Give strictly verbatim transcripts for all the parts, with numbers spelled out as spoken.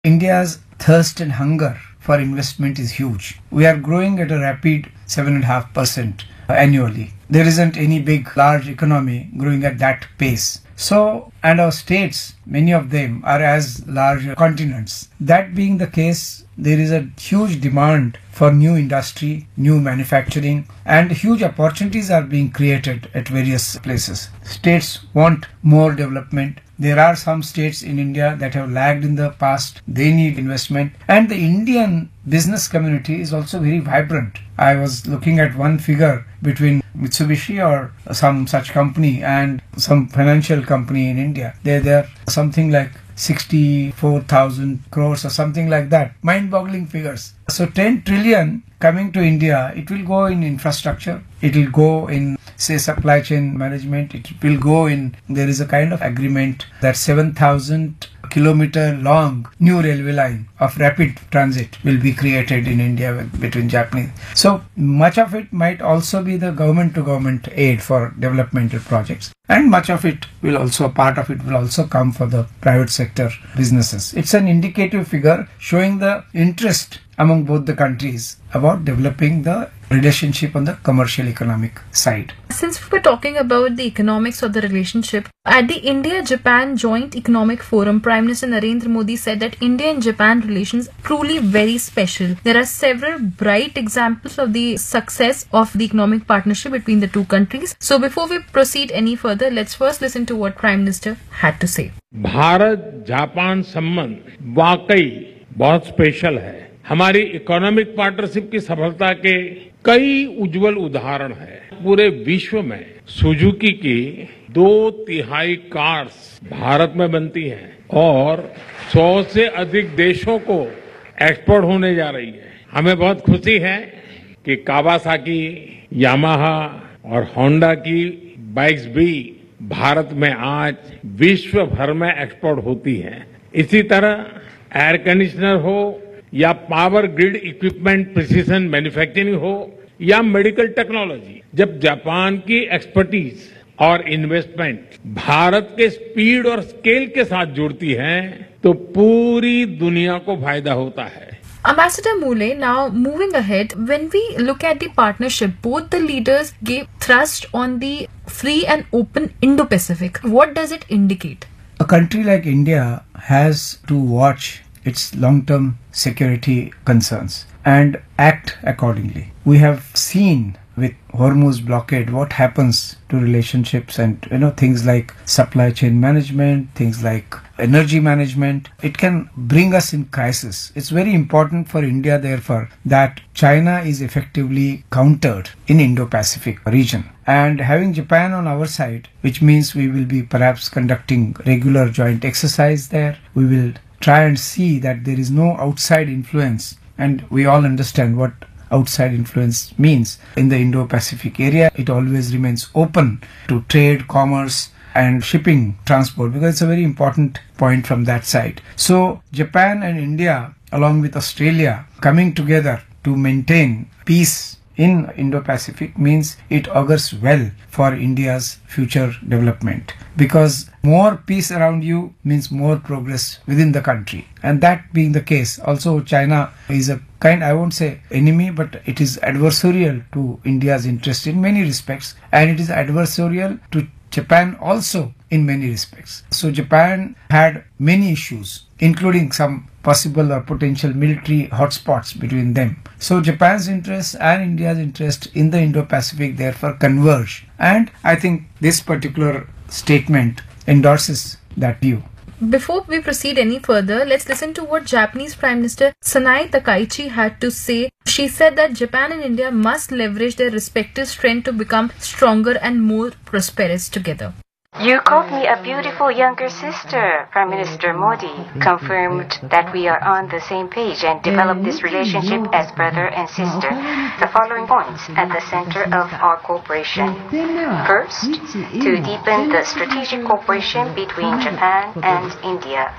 India's thirst and hunger for investment is huge. We are growing at a rapid seven point five percent annually. There isn't any big, large economy growing at that pace. So, and our states, many of them are as large continents. That being the case, there is a huge demand for new industry, new manufacturing, and huge opportunities are being created at various places. States want more development. There are some states in India that have lagged in the past. They need investment. And the Indian business community is also very vibrant. I was looking at one figure between Mitsubishi or some such company and some financial company in India. They're there something like sixty-four thousand crores or something like that. Mind-boggling figures. So ten trillion coming to India, it will go in infrastructure. It will go in, say, supply chain management. It will go in, there is a kind of agreement that seven thousand kilometer long new railway line of rapid transit will be created in India with, between Japanese. So much of it might also be the government to government aid for developmental projects. And much of it will also, part of it will also come for the private sector businesses. It's an indicative figure showing the interest among both the countries about developing the relationship on the commercial economic side. Since we're talking about the economics of the relationship, at the India-Japan Joint Economic Forum, Prime Minister Narendra Modi said that India and Japan relations are truly very special. There are several bright examples of the success of the economic partnership between the two countries. So before we proceed any further, let's first listen to what Prime Minister had to say. Bharat Japan संबंध वाकई बहुत special है. हमारी economic partnership की सफलता के कई उज्जवल उदाहरण हैं. पूरे विश्व में सुजुकी की दो तिहाई कार्स भारत में बनती हैं और सौ से अधिक देशों को एक्सपोर्ट होने जा रही है. हमें बहुत खुशी है कि कावासाकी, यामाहा और होंडा की बाइक्स भी भारत में आज विश्व भर में एक्सपोर्ट होती हैं. इसी तरह एयर कंडीशनर हो या power grid equipment precision manufacturing हो या मेडिकल टेक्नोलॉजी, जब जापान की एक्सपर्टीज और इन्वेस्टमेंट भारत के स्पीड और स्केल के साथ जुड़ती है तो पूरी दुनिया को फायदा होता है. Ambassador Mule, now moving ahead, when we look at the partnership, both the leaders gave thrust on the free and open Indo-Pacific. What does it indicate? A country like India has to watch its long-term security concerns and act accordingly. We have seen with Hormuz blockade what happens to relationships and you know things like supply chain management, things like energy management. It can bring us in crisis. It's very important for India therefore that China is effectively countered in Indo-Pacific region. And having Japan on our side, which means we will be perhaps conducting regular joint exercise there. We will try and see that there is no outside influence, and we all understand what outside influence means. In the Indo-Pacific area, it always remains open to trade, commerce and shipping, transport, because it's a very important point from that side. So Japan and India along with Australia coming together to maintain peace in Indo-Pacific means it augurs well for India's future development, because more peace around you means more progress within the country. And that being the case, also China is a kind, I won't say enemy, but it is adversarial to India's interest in many respects, and it is adversarial to Japan also in many respects. So Japan had many issues, including some possible or potential military hotspots between them. So Japan's interest and India's interest in the Indo-Pacific therefore converge. And I think this particular statement endorses that view. Before we proceed any further, let's listen to what Japanese Prime Minister Sanae Takaichi had to say. She said that Japan and India must leverage their respective strength to become stronger and more prosperous together. You called me a beautiful younger sister. Prime Minister Modi confirmed that we are on the same page and develop this relationship as brother and sister. The following points at the center of our cooperation. First, to deepen the strategic cooperation between Japan and India.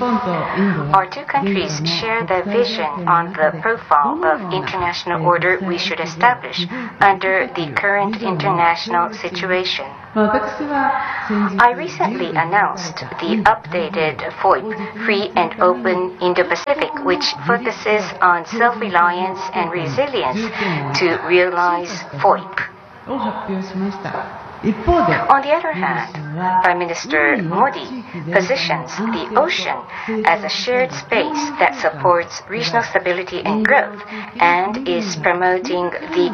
Our two countries share the vision on the profile of international order we should establish under the current international situation. I recently announced the updated FOIP, Free and Open Indo-Pacific, which focuses on self-reliance and resilience to realize FOIP. On the other hand, Prime Minister Modi positions the ocean as a shared space that supports regional stability and growth and is promoting the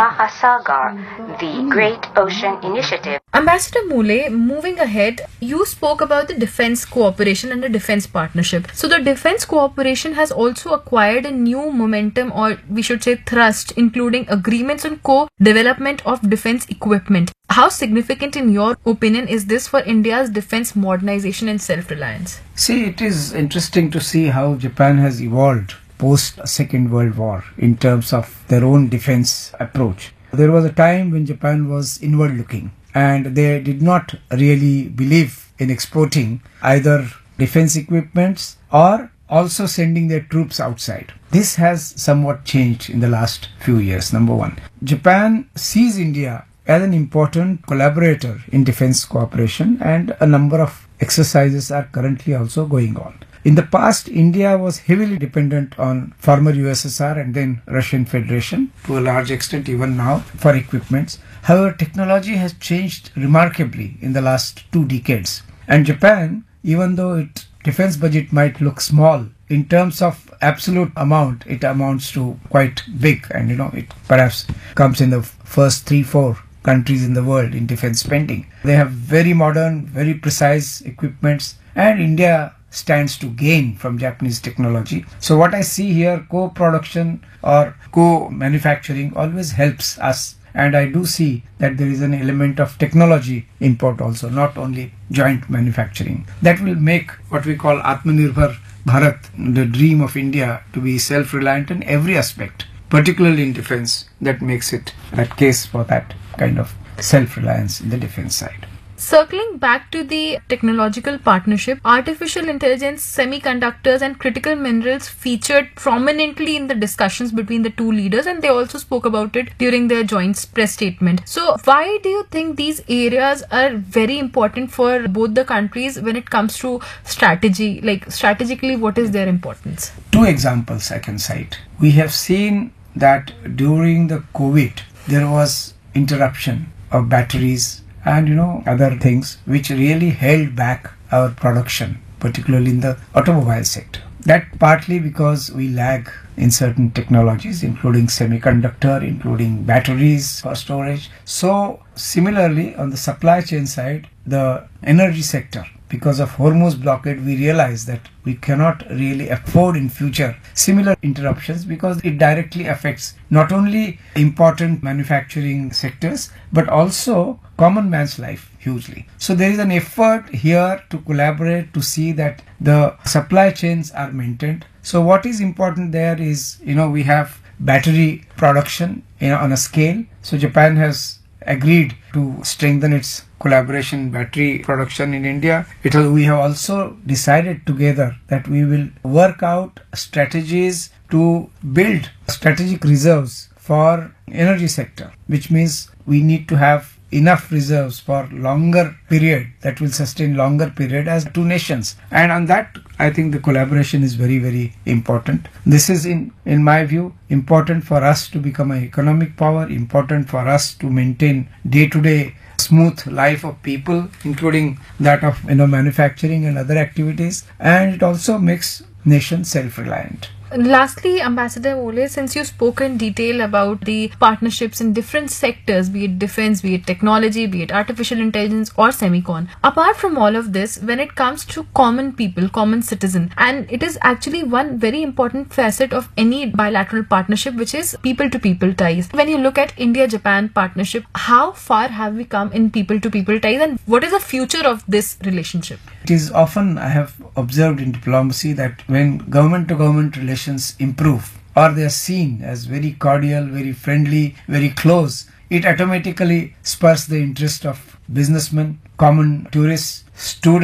Mahasagar, the Great Ocean Initiative. Ambassador Mule, moving ahead, you spoke about the defense cooperation and the defense partnership. So the defense cooperation has also acquired a new momentum, or we should say thrust, including agreements on co-development of defense equipment. How significant, in your opinion, is this for India's defense modernization and self-reliance? See, it is interesting to see how Japan has evolved post Second World War in terms of their own defense approach. There was a time when Japan was inward looking, and they did not really believe in exporting either defense equipments or also sending their troops outside. This has somewhat changed in the last few years, number one. Japan sees India as an important collaborator in defense cooperation, and a number of exercises are currently also going on. In the past, India was heavily dependent on former U S S R and then Russian Federation, to a large extent even now, for equipments. However, technology has changed remarkably in the last two decades. And Japan, even though its defense budget might look small, in terms of absolute amount, it amounts to quite big, and you know, it perhaps comes in the first three, four countries in the world in defense spending. They have very modern, very precise equipments, and India stands to gain from Japanese technology. So what I see here, co-production or co-manufacturing always helps us, and I do see that there is an element of technology import also, not only joint manufacturing. That will make what we call Atmanirbhar Bharat, the dream of India, to be self-reliant in every aspect, particularly in defense. That makes it a case for that kind of self-reliance in the defense side. Circling back to the technological partnership, artificial intelligence, semiconductors and critical minerals featured prominently in the discussions between the two leaders, and they also spoke about it during their joint press statement. So why do you think these areas are very important for both the countries when it comes to strategy? Like strategically, what is their importance? Two examples I can cite. We have seen that during the COVID, there was interruption of batteries and you know other things which really held back our production, particularly in the automobile sector. That partly because we lag in certain technologies, including semiconductor, including batteries for storage. So similarly, on the supply chain side, the energy sector, because of Hormuz blockade, we realized that we cannot really afford in future similar interruptions, because it directly affects not only important manufacturing sectors but also common man's life hugely. So there is an effort here to collaborate to see that the supply chains are maintained. So what is important there is, you know, we have battery production, you know, on a scale. So Japan has agreed to strengthen its collaboration in battery production in India. It has, we have also decided together that we will work out strategies to build strategic reserves for energy sector, which means we need to have enough reserves for longer period, that will sustain longer period as two nations. And on that, I think the collaboration is very, very important. This is, in, in my view, important for us to become an economic power, important for us to maintain day-to-day smooth life of people, including that of you know manufacturing and other activities, and it also makes nations self-reliant. Lastly, Ambassador Mule, since you spoke in detail about the partnerships in different sectors, be it defense, be it technology, be it artificial intelligence or semicon, apart from all of this, when it comes to common people, common citizen, and it is actually one very important facet of any bilateral partnership, which is people-to-people ties. When you look at India-Japan partnership, how far have we come in people-to-people ties, and what is the future of this relationship? It is often, I have observed in diplomacy, that when government-to-government relations improve, or they are seen as very cordial, very friendly, very close, it automatically spurs the interest of businessmen, common tourists, students,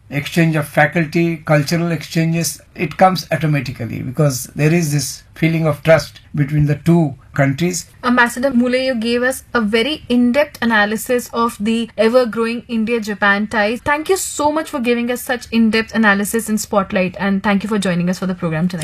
exchange of faculty, cultural exchanges, it comes automatically because there is this feeling of trust between the two countries. Ambassador Muley, you gave us a very in-depth analysis of the ever-growing India-Japan ties. Thank you so much for giving us such in-depth analysis in Spotlight, and thank you for joining us for the program tonight.